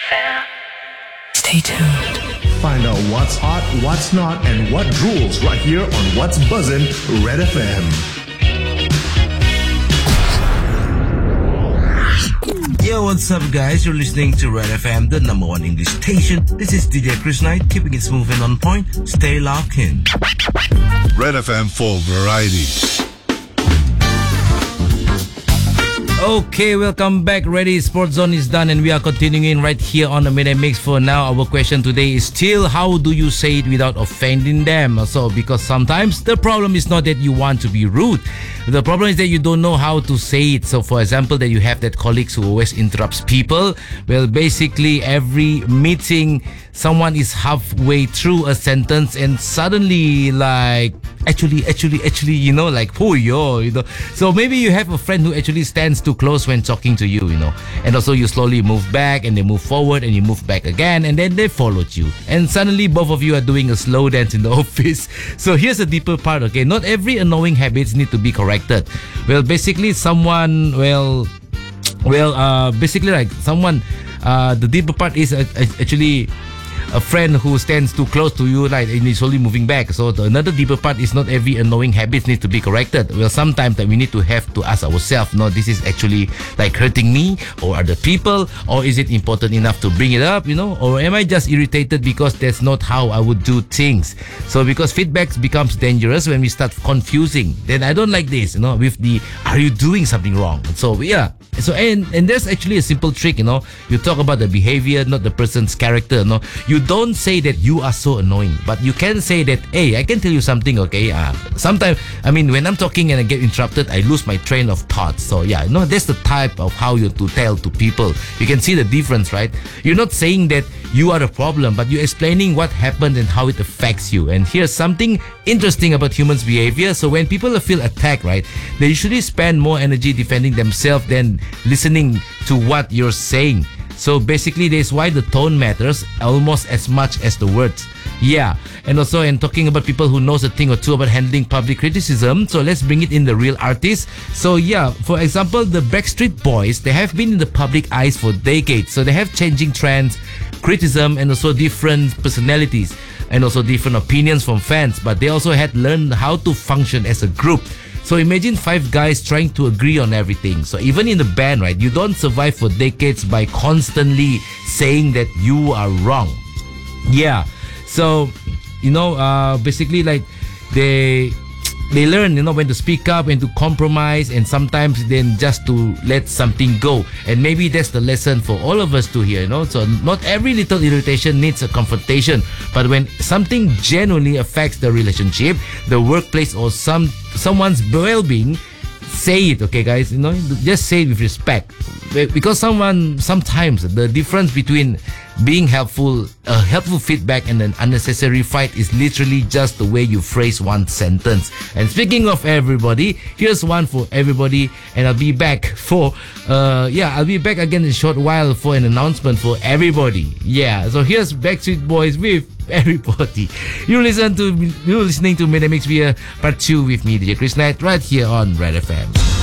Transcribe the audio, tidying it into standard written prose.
Stay tuned. Find out what's hot, what's not, and what rules right here on What's Buzzin' Red FM. Yo, what's up, guys? You're listening to Red FM, the number one English station. This is DJ Chris Knight, keeping it smooth and on point. Stay locked in. Red FM for variety. Okay, welcome back. Ready? Sports Zone is done and we are continuing right here on the Midday Mix. For now, our question today is still, how do you say it without offending them? So, because sometimes the problem is not that you want to be rude. The problem is that you don't know how to say it. So, for example, that you have that colleagues who always interrupts people. Well, basically, every meeting, someone is halfway through a sentence and suddenly like, actually, you know, like, oh, yo, you know. So maybe you have a friend who actually stands too close when talking to you, you know. And also you slowly move back and they move forward and you move back again and then they followed you. And suddenly both of you are doing a slow dance in the office. So here's the deeper part, okay. Not every annoying habits need to be corrected. Well, basically someone, basically like someone, the deeper part is actually a friend who stands too close to you, like, and is slowly moving back. So another deeper part is not every annoying habit needs to be corrected. Well, sometimes that we need to have to ask ourselves, no, this is actually like hurting me or other people, or is it important enough to bring it up, you know, or am I just irritated because that's not how I would do things? So because feedback becomes dangerous when we start confusing, then I don't like this, you know, with the, are you doing something wrong? So yeah. So and there's actually a simple trick, you know. You talk about the behavior, not the person's character, no. You don't say that you are so annoying, but you can say that, hey, I can tell you something, okay? Sometimes, I mean, when I'm talking and I get interrupted, I lose my train of thought. So yeah, you know, that's the type of how you to tell to people. You can see the difference, right? You're not saying that you are the problem, but you're explaining what happened and how it affects you. And here's something interesting about humans' behavior. So when people feel attacked, right, they usually spend more energy defending themselves than listening to what you're saying. So basically, that's why the tone matters almost as much as the words. Yeah, and also in talking about people who knows a thing or two about handling public criticism, so let's bring it in the real artists. So yeah, for example, the Backstreet Boys, they have been in the public eyes for decades. So they have changing trends, criticism, and also different personalities, and also different opinions from fans. But they also had learned how to function as a group. So imagine 5 guys trying to agree on everything. So even in the band, right, you don't survive for decades by constantly saying that you are wrong. Yeah. So, you know, basically like they learn, you know, when to speak up, when to compromise, and sometimes then just to let something go. And maybe that's the lesson for all of us to hear, you know. So not every little irritation needs a confrontation, but when something genuinely affects the relationship, the workplace, or someone's well-being, say it, okay, guys? You know, just say it with respect. Because sometimes the difference between being helpful feedback and an unnecessary fight is literally just the way you phrase one sentence. And speaking of everybody, here's one for everybody, and I'll be back I'll be back again in a short while for an announcement for everybody. Yeah, so here's Backstreet Boys with Everybody. You're listening to Midday Mix via part 2 with me, DJ Chris Knight, right here on Red FM.